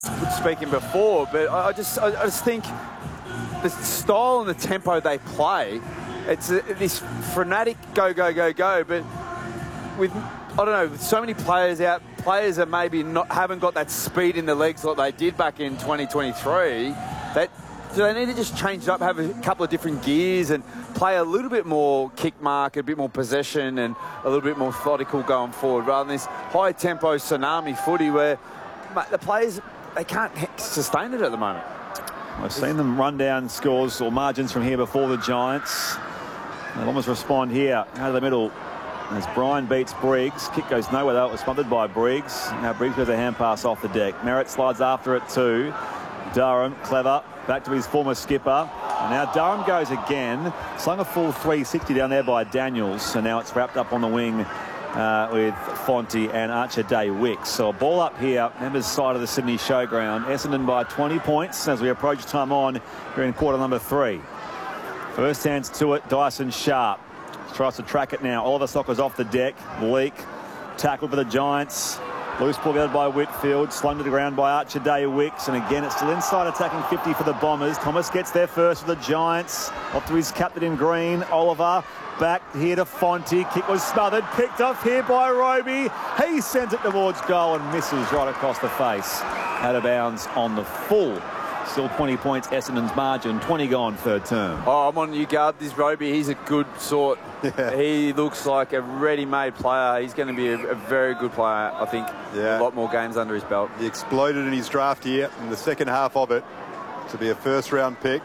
speaking before, but I just think the style and the tempo they play, it's this frenetic go, but with, I don't know, with so many players out, players that maybe haven't got that speed in the legs like they did back in 2023, so they need to just change it up, have a couple of different gears and play a little bit more kick mark, a bit more possession and a little bit more methodical going forward, rather than this high-tempo tsunami footy where the players, they can't sustain it at the moment. I've seen them run down scores or margins from here before the Giants. They'll almost respond here out of the middle as Brian beats Briggs. Kick goes nowhere though. It was smothered by Briggs. Now Briggs has a hand pass off the deck. Merritt slides after it too. Durham, clever, back to his former skipper. And now Durham goes again. Slung a full 360 down there by Daniels. So now it's wrapped up on the wing with Fonte and Archer Day Wicks. So a ball up here, members' side of the Sydney Showground. Essendon by 20 points as we approach time on here in quarter number 3. First hands to it, Dyson Sharp. Tries to track it now. Oliver Soccer's off the deck. Leak. Tackle for the Giants. Loose ball gathered by Whitfield. Slung to the ground by Archer Day Wicks. And again, it's still inside attacking 50 for the Bombers. Thomas gets there first for the Giants. Off to his captain in green, Oliver. Back here to Fonte. Kick was smothered. Picked off here by Roby. He sends it towards goal and misses right across the face. Out of bounds on the full. Still 20 points, Essendon's margin. 20 gone, third term. Oh, I'm on you, guard. This Roby, he's a good sort. Yeah. He looks like a ready-made player. He's going to be a very good player, I think. Yeah. A lot more games under his belt. He exploded in his draft year in the second half of it to be a first-round pick.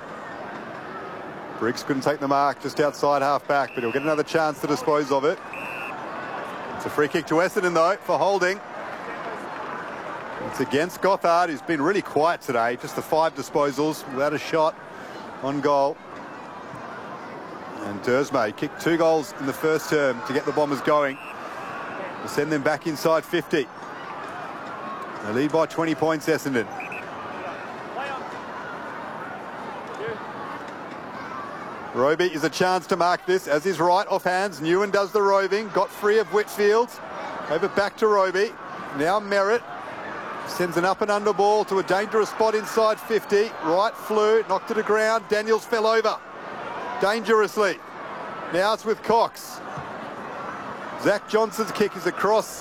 Briggs couldn't take the mark just outside half-back, but he'll get another chance to dispose of it. It's a free kick to Essendon, though, for holding. It's against Gothard, who's been really quiet today. Just the 5 disposals without a shot on goal. And Dursme kicked 2 goals in the first term to get the Bombers going. To send them back inside 50. They lead by 20 points, Essendon. Roby is a chance to mark this, as is right off hands. Newen does the roving, got free of Whitfield. Over back to Roby. Now Merritt. Sends an up and under ball to a dangerous spot inside 50. Right flew, knocked to the ground. Daniels fell over dangerously. Now it's with Cox. Zach Johnson's kick is across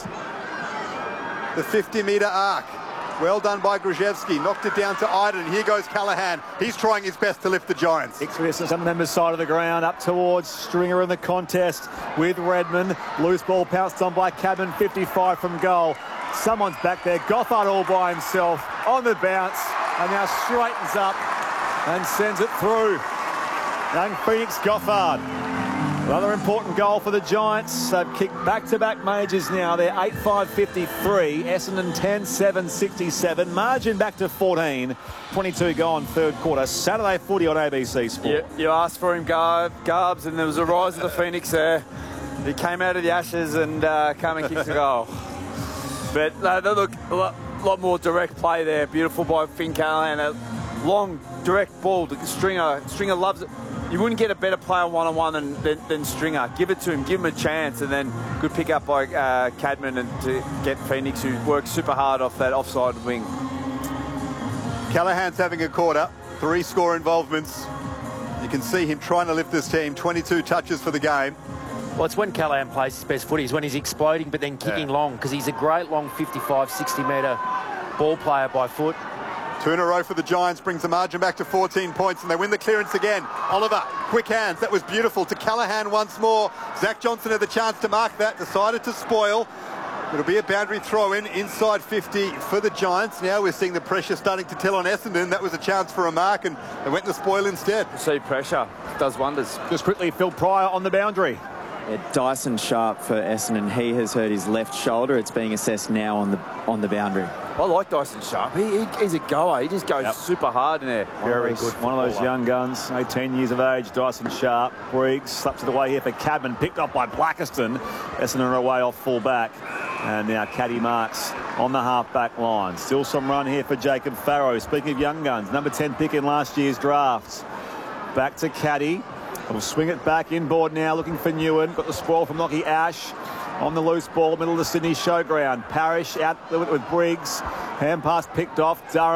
the 50-metre arc. Well done by Grzyzewski. Knocked it down to Iden. Here goes Callaghan. He's trying his best to lift the Giants. Exodus on the members' side of the ground. Up towards Stringer in the contest with Redmond. Loose ball pounced on by Cabin. 55 from goal. Someone's back there. Gothard all by himself on the bounce and now straightens up and sends it through. Young Phoenix Gothard. Another important goal for the Giants. They've kicked back-to-back majors now. They're 8-5-53. Essendon 10-7-67. Margin back to 14. 22 gone, third quarter. Saturday footy on ABC Sport. You asked for him, Garbs, and there was a rise of the Phoenix there. He came out of the ashes and came and kicked the goal. But look, a lot more direct play there. Beautiful by Finn Callaghan. A long, direct ball to Stringer. Stringer loves it. You wouldn't get a better player one-on-one than Stringer. Give it to him. Give him a chance. And then good pick up by Cadman and to get Phoenix, who works super hard off that offside wing. Callaghan's having a quarter. 3 score involvements. You can see him trying to lift this team. 22 touches for the game. Well, it's when Callaghan plays his best footy, is when he's exploding but then kicking long, because he's a great long 55, 60-metre ball player by foot. 2 in a row for the Giants brings the margin back to 14 points, and they win the clearance again. Oliver, quick hands. That was beautiful. To Callaghan once more. Zach Johnson had the chance to mark that. Decided to spoil. It'll be a boundary throw-in inside 50 for the Giants. Now we're seeing the pressure starting to tell on Essendon. That was a chance for a mark, and they went to spoil instead. See pressure. Does wonders. Just quickly, Phil Pryor on the boundary. Yeah, Dyson Sharp for Essendon. He has hurt his left shoulder. It's being assessed now on the boundary. I like Dyson Sharp. He's a goer. He just goes super hard in there. Very good. One of those young guns, 18 years of age, Dyson Sharp. Briggs slaps it away here for Cadman, picked up by Blackiston. Essendon are away off full back. And now Caddy Marks on the half-back line. Still some run here for Jacob Farrow. Speaking of young guns, number 10 pick in last year's drafts. Back to Caddy. We'll swing it back inboard now, looking for Newen. Got the spoil from Lockie Ash. on the loose ball, middle of the Sydney Showground. Parrish out with Briggs. Hand pass picked off. Durham